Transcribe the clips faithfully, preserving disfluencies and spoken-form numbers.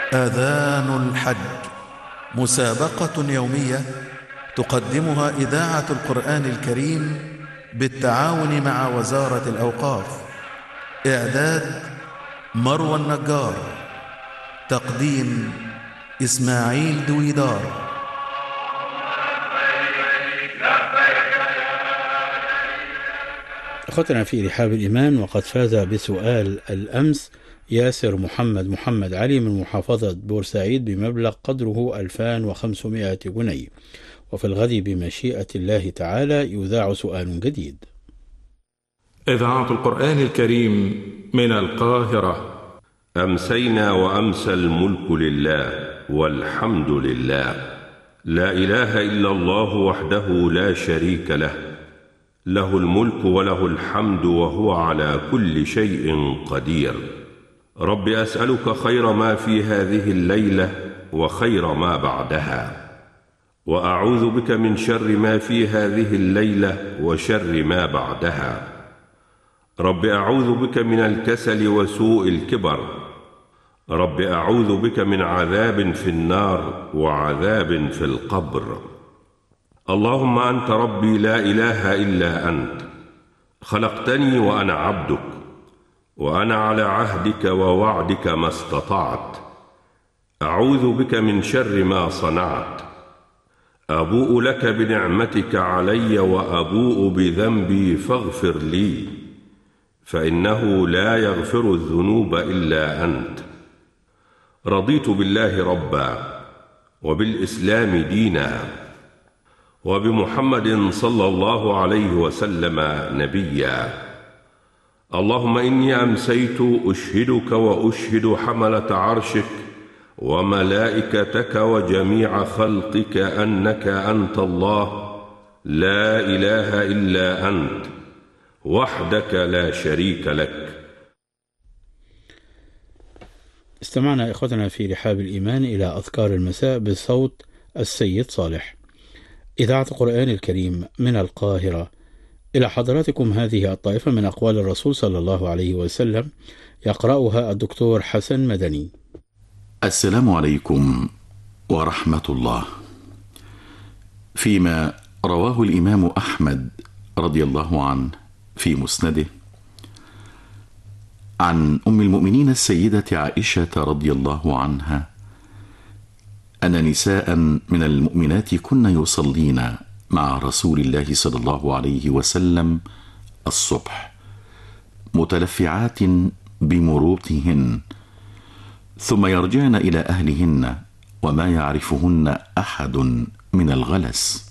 آذان الحج، مسابقة يومية تقدمها إذاعة القرآن الكريم بالتعاون مع وزارة الأوقاف. إعداد مروى النجار، تقديم إسماعيل دويدار. أخوتنا في رحاب الإيمان، وقد فاز بسؤال الأمس ياسر محمد محمد علي من محافظة بورسعيد بمبلغ قدره ألفين وخمسمائة جنيه، وفي الغد بمشيئة الله تعالى يذاع سؤال جديد. إذاعة القرآن الكريم من القاهرة. أمسينا وأمسى الملك لله والحمد لله، لا إله إلا الله وحده لا شريك له، له الملك وله الحمد وهو على كل شيء قدير. رب أسألك خير ما في هذه الليلة وخير ما بعدها، وأعوذ بك من شر ما في هذه الليلة وشر ما بعدها. رب أعوذ بك من الكسل وسوء الكبر. رب أعوذ بك من عذاب في النار وعذاب في القبر. اللهم أنت ربي لا إله إلا أنت، خلقتني وأنا عبدك، وأنا على عهدك ووعدك ما استطعت. أعوذ بك من شر ما صنعت. أبوء لك بنعمتك علي وأبوء بذنبي فاغفر لي، فإنه لا يغفر الذنوب إلا أنت. رضيت بالله ربا، وبالإسلام دينا، وبمحمد صلى الله عليه وسلم نبيا. اللهم إني أمسيت أشهدك وأشهد حملة عرشك وملائكتك وجميع خلقك أنك أنت الله، لا إله إلا أنت، وحدك لا شريك لك. استمعنا إخوتنا في رحاب الإيمان إلى أذكار المساء بصوت السيد صالح. إذاعة القرآن الكريم من القاهرة، إلى حضراتكم هذه الطائفة من أقوال الرسول صلى الله عليه وسلم، يقرأها الدكتور حسن مدني. السلام عليكم ورحمة الله. فيما رواه الإمام أحمد رضي الله عنه في مسنده عن أم المؤمنين السيدة عائشة رضي الله عنها أن نساء من المؤمنات كن يصلين مع رسول الله صلى الله عليه وسلم الصبح متلفعات بمروطهن، ثم يرجعن إلى أهلهن وما يعرفهن أحد من الغلس.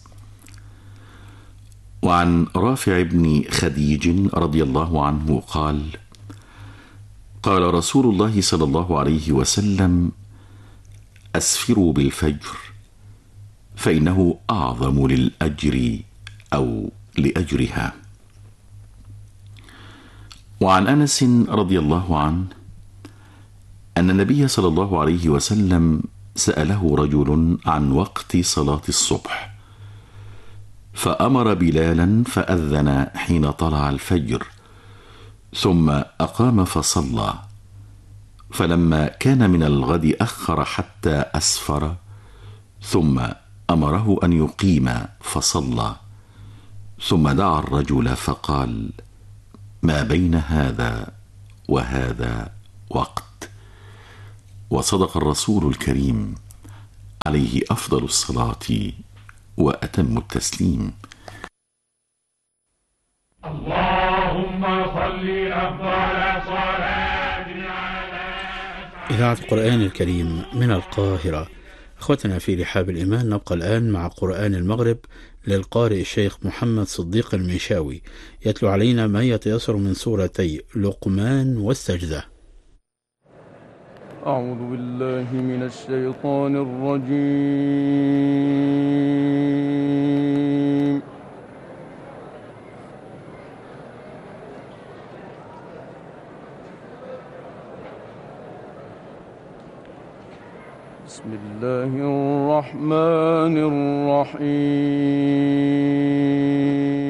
وعن رافع بن خديج رضي الله عنه قال: قال رسول الله صلى الله عليه وسلم: أسفروا بالفجر فإنه أعظم للأجر أو لأجرها. وعن أنس رضي الله عنه أن النبي صلى الله عليه وسلم سأله رجل عن وقت صلاة الصبح، فأمر بلالا فأذن حين طلع الفجر، ثم أقام فصلى، فلما كان من الغد أخر حتى أسفر، ثم أمره أن يقيم فصلى، ثم دعا الرجل فقال: ما بين هذا وهذا وقت. وصدق الرسول الكريم عليه أفضل الصلاة وأتم التسليم. اللهم صل أفضل صلاة على إذاعة القرآن الكريم من القاهرة. أخوتنا في رحاب الإيمان، نبقى الآن مع قرآن المغرب للقارئ الشيخ محمد صديق الميشاوي، يتلو علينا ما يتيسر من سورتي لقمان والسجدة. أعوذ بالله من الشيطان الرجيم. بسم الله الرحمن الرحيم.